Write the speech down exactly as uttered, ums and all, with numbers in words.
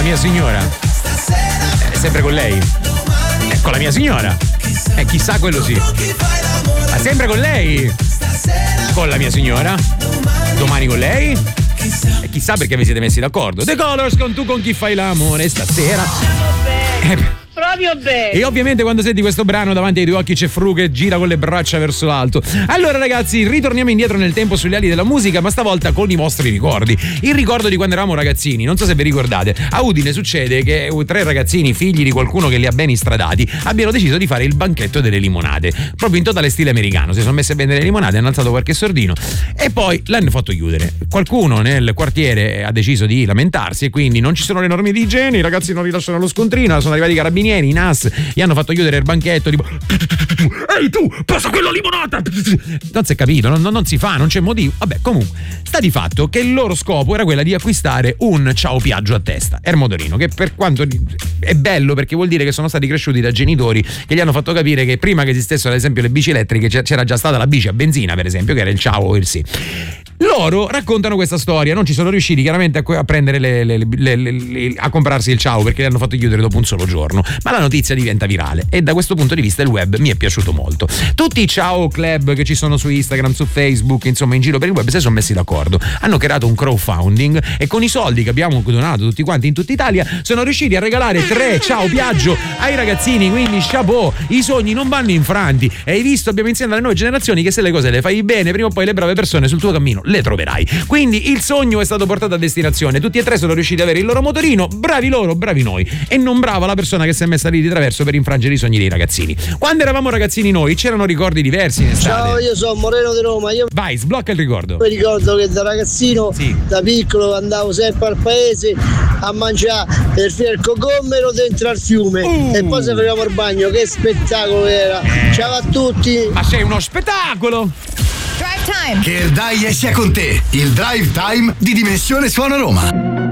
la mia signora. Eh, sempre con lei. Eh, con la mia signora. Eh, chissà quello sì. Ma sempre con lei. Con la mia signora. Domani con lei. E chissà perché vi siete messi d'accordo. The Colors con Tu con chi fai l'amore stasera. Eh, proprio bene. E ovviamente quando senti questo brano davanti ai tuoi occhi c'è Fru che gira con le braccia verso l'alto. Allora ragazzi, ritorniamo indietro nel tempo sulle ali della musica, ma stavolta con i vostri ricordi. Il ricordo di quando eravamo ragazzini. Non so se vi ricordate, a Udine succede che tre ragazzini, figli di qualcuno che li ha ben istradati, abbiano deciso di fare il banchetto delle limonate, proprio in totale stile americano. Si sono messi a vendere le limonate, hanno alzato qualche sordino e poi l'hanno fatto chiudere. Qualcuno nel quartiere ha deciso di lamentarsi e quindi non ci sono le norme di igiene, i ragazzi non rilasciano lo scontrino, sono arrivati i carabinieri, i N A S, gli hanno fatto chiudere il banchetto, tipo ehi tu, passa quella limonata. Non si è capito, non, non si fa, non c'è motivo. Vabbè, comunque sta di fatto che il loro scopo era quella di acquistare un Ciao Piaggio a testa, era motorino, che per quanto è bello perché vuol dire che sono stati cresciuti da genitori che gli hanno fatto capire che prima che esistessero ad esempio le bici elettriche c'era già stata la bici a benzina, per esempio, che era il Ciao o il Sì. Loro raccontano questa storia, non ci sono riusciti chiaramente a, a prendere le, le, le, le, le, a comprarsi il Ciao perché li hanno fatto chiudere dopo un solo giorno, ma la notizia diventa virale e da questo punto di vista il web mi è piaciuto molto. Tutti i Ciao Club che ci sono su Instagram, su Facebook, insomma in giro per il web si sono messi d'accordo, hanno creato un crowdfunding e con i soldi che abbiamo donato tutti quanti in tutta Italia sono riusciti a regalare tre Ciao Piaggio ai ragazzini, quindi chapeau, i sogni non vanno infranti e hai visto, abbiamo insegnato alle nuove generazioni che se le cose le fai bene prima o poi le brave persone sul tuo cammino le troverai. Quindi il sogno è stato portato a destinazione, tutti e tre sono riusciti ad avere il loro motorino, bravi loro, bravi noi, e non brava la persona che si è messa lì di traverso per infrangere i sogni dei ragazzini. Quando eravamo ragazzini noi c'erano ricordi diversi in estate. Ciao, io sono Moreno di Roma. Io vai, sblocca il ricordo. mi ricordo che da ragazzino, sì, da piccolo andavo sempre al paese a mangiare per fare il cogommero dentro al fiume uh. e poi se facevamo il bagno, che spettacolo era. eh. Ciao a tutti. Ma sei uno spettacolo. Drive Time. Che il dai sia con te, il Drive Time di Dimensione Suono Roma.